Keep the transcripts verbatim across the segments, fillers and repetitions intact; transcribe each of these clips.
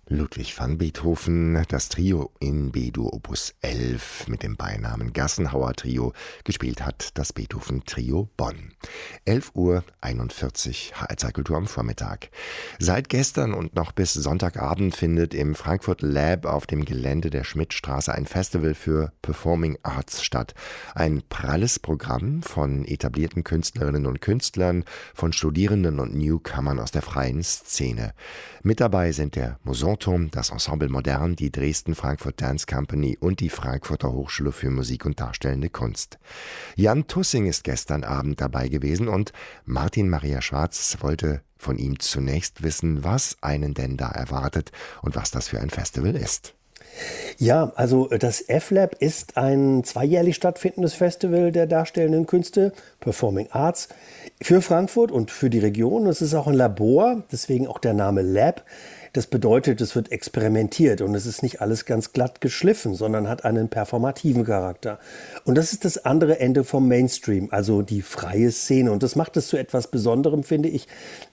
Ludwig van Beethoven, das Trio in B-Dur Opus elf mit dem Beinamen Gassenhauer Trio, gespielt hat das Beethoven Trio Bonn. elf Uhr einundvierzig, H R Zeitkultur am Vormittag. Seit gestern und noch bis Sonntagabend findet im Frankfurt Lab auf dem Gelände der Schmidtstraße ein Festival für Performing Arts statt. Ein pralles Programm von etablierten Künstlerinnen und Künstlern, von Studierenden und Newcomern aus der freien Szene. Mit dabei sind der Mosanturm, das Ensemble Modern, die Dresden Frankfurt Dance Company und die Frankfurter Hochschule für Musik und Darstellende Kunst. Jan Tussing ist gestern Abend dabei gewesen und Martin Maria Schwarz wollte von ihm zunächst wissen, was einen denn da erwartet und was das für ein Festival ist. Ja, also das F-Lab ist ein zweijährlich stattfindendes Festival der darstellenden Künste, Performing Arts, für Frankfurt und für die Region. Es ist auch ein Labor, deswegen auch der Name Lab. Das bedeutet, es wird experimentiert und es ist nicht alles ganz glatt geschliffen, sondern hat einen performativen Charakter. Und das ist das andere Ende vom Mainstream, also die freie Szene. Und das macht es zu etwas Besonderem, finde ich.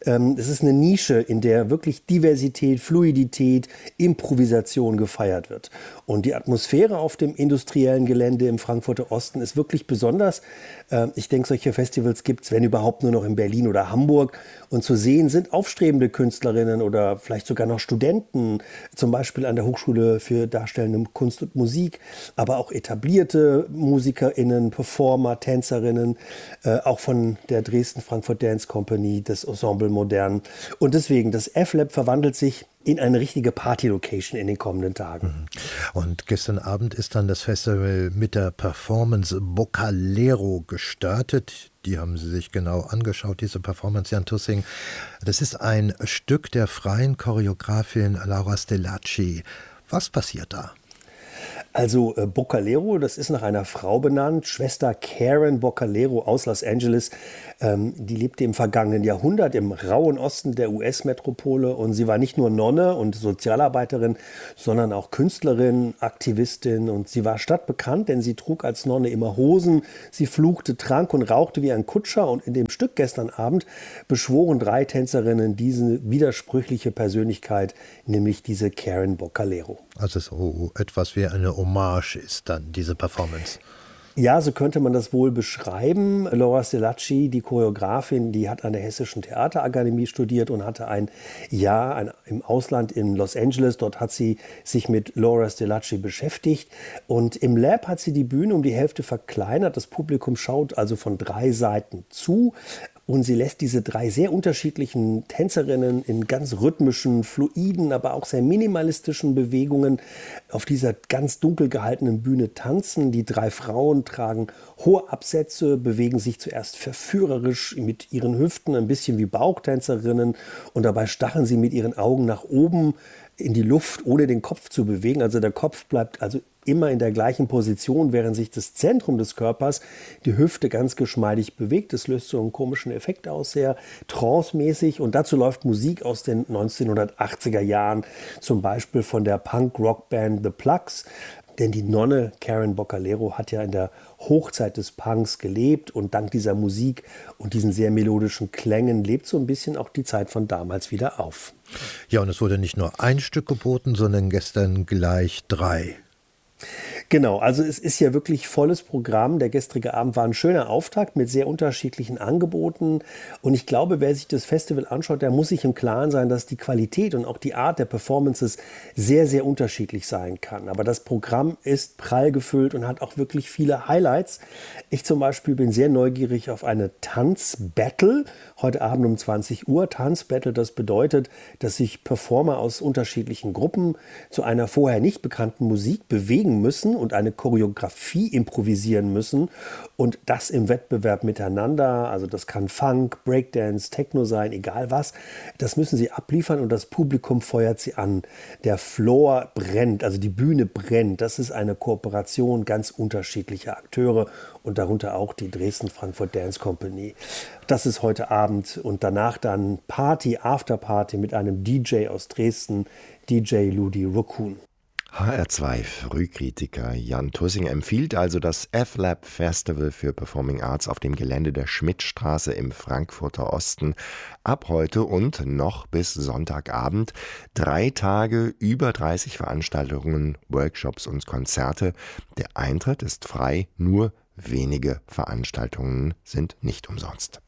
Es ist eine Nische, in der wirklich Diversität, Fluidität, Improvisation gefeiert wird. Und die Atmosphäre auf dem industriellen Gelände im Frankfurter Osten ist wirklich besonders. Ich denke, solche Festivals gibt es, wenn überhaupt, nur noch in Berlin oder Hamburg. Und zu sehen sind aufstrebende Künstlerinnen oder vielleicht sogar noch Studenten, zum Beispiel an der Hochschule für Darstellende Kunst und Musik, aber auch etablierte MusikerInnen, Performer, Tänzerinnen, äh, auch von der Dresden Frankfurt Dance Company, das Ensemble Modern. Und deswegen, das F-Lab verwandelt sich in eine richtige Party-Location in den kommenden Tagen. Und gestern Abend ist dann das Festival mit der Performance Boccalero gestartet. Die haben Sie sich genau angeschaut, diese Performance, Jan Tussing. Das ist ein Stück der freien Choreografin Laura Stelacci. Was passiert da? Also äh, Boccalero, das ist nach einer Frau benannt, Schwester Karen Boccalero aus Los Angeles. Ähm, die lebte im vergangenen Jahrhundert im rauen Osten der U S-Metropole und sie war nicht nur Nonne und Sozialarbeiterin, sondern auch Künstlerin, Aktivistin und sie war stadtbekannt, denn sie trug als Nonne immer Hosen, sie fluchte, trank und rauchte wie ein Kutscher und in dem Stück gestern Abend beschworen drei Tänzerinnen diese widersprüchliche Persönlichkeit, nämlich diese Karen Boccalero. Also so etwas wie eine Hommage ist dann diese Performance. Ja, so könnte man das wohl beschreiben. Laura Stelacci, die Choreografin, die hat an der Hessischen Theaterakademie studiert und hatte ein Jahr ein, im Ausland in Los Angeles. Dort hat sie sich mit Laura Stelacci beschäftigt. Und im Lab hat sie die Bühne um die Hälfte verkleinert. Das Publikum schaut also von drei Seiten zu. Und sie lässt diese drei sehr unterschiedlichen Tänzerinnen in ganz rhythmischen, fluiden, aber auch sehr minimalistischen Bewegungen auf dieser ganz dunkel gehaltenen Bühne tanzen. Die drei Frauen tragen hohe Absätze, bewegen sich zuerst verführerisch mit ihren Hüften, ein bisschen wie Bauchtänzerinnen. Und dabei stacheln sie mit ihren Augen nach oben in die Luft, ohne den Kopf zu bewegen. Also der Kopf bleibt also immer in der gleichen Position, während sich das Zentrum des Körpers, die Hüfte, ganz geschmeidig bewegt. Das löst so einen komischen Effekt aus, sehr trancemäßig. Und dazu läuft Musik aus den neunzehnhundertachtziger Jahren, zum Beispiel von der Punk-Rock-Band The Plugs. Denn die Nonne Karen Boccalero hat ja in der Hochzeit des Punks gelebt und dank dieser Musik und diesen sehr melodischen Klängen lebt so ein bisschen auch die Zeit von damals wieder auf. Ja, und es wurde nicht nur ein Stück geboten, sondern gestern gleich drei. Genau, also es ist ja wirklich volles Programm. Der gestrige Abend war ein schöner Auftakt mit sehr unterschiedlichen Angeboten. Und ich glaube, wer sich das Festival anschaut, der muss sich im Klaren sein, dass die Qualität und auch die Art der Performances sehr, sehr unterschiedlich sein kann. Aber das Programm ist prall gefüllt und hat auch wirklich viele Highlights. Ich zum Beispiel bin sehr neugierig auf eine Tanzbattle. Heute Abend um zwanzig Uhr. Tanzbattle, das bedeutet, dass sich Performer aus unterschiedlichen Gruppen zu einer vorher nicht bekannten Musik bewegen müssen und eine Choreografie improvisieren müssen und das im Wettbewerb miteinander. Also das kann Funk, Breakdance, Techno sein, egal was. Das müssen sie abliefern und das Publikum feuert sie an. Der Floor brennt, also die Bühne brennt. Das ist eine Kooperation ganz unterschiedlicher Akteure und darunter auch die Dresden Frankfurt Dance Company. Das ist heute Abend und danach dann Party, Afterparty mit einem D J aus Dresden, D J Ludi Raccoon. H R zwei Frühkritiker Jan Tussing empfiehlt also das F-Lab Festival für Performing Arts auf dem Gelände der Schmidtstraße im Frankfurter Osten ab heute und noch bis Sonntagabend. Drei Tage, über dreißig Veranstaltungen, Workshops und Konzerte. Der Eintritt ist frei, nur wenige Veranstaltungen sind nicht umsonst.